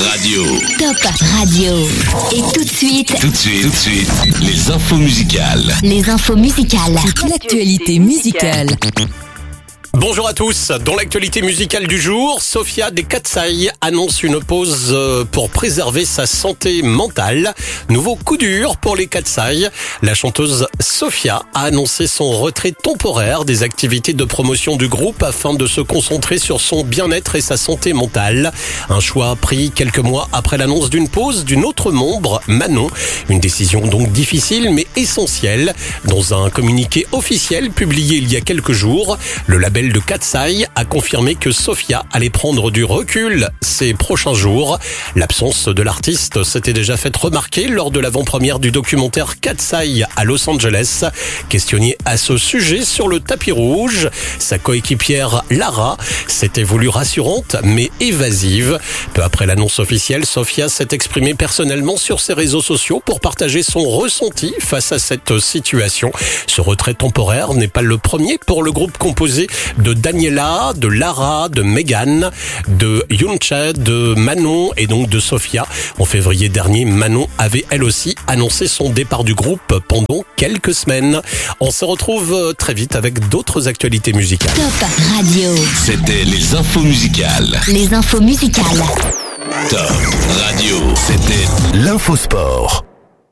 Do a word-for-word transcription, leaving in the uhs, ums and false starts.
Radio. Top Radio. Et tout de suite, Tout de suite, tout de suite, les infos musicales. les infos musicales. L'actualité musicale. Bonjour à tous. Dans l'actualité musicale du jour, Sophia des Katsai annonce une pause euh, pour préserver sa santé mentale. Nouveau coup dur pour les Katsai. La chanteuse Sophia a annoncé son retrait temporaire des activités de promotion du groupe afin de se concentrer sur son bien-être et sa santé mentale. Un choix pris quelques mois après l'annonce d'une pause d'une autre membre, Manon. Une décision donc difficile mais essentielle. Dans un communiqué officiel publié il y a quelques jours, le label de Katsai a confirmé que Sophia allait prendre du recul ces prochains jours. L'absence de l'artiste s'était déjà faite remarquer lors de l'avant-première du documentaire Katsai à Los Angeles. Questionnée à ce sujet sur le tapis rouge, sa coéquipière Lara s'était voulue rassurante mais évasive. Peu après l'annonce officielle, Sophia s'est exprimée personnellement sur ses réseaux sociaux pour partager son ressenti face à cette situation. Ce retrait temporaire n'est pas le premier pour le groupe composé de Daniela, de Lara, de Megan, de Yuncha, de Manon et donc de Sophia. En février dernier, Manon avait elle aussi annoncé son départ du groupe pendant quelques semaines. On se retrouve très vite avec d'autres actualités musicales. Top Radio. C'était les infos musicales. Les infos musicales. Top Radio. C'était l'Infosport.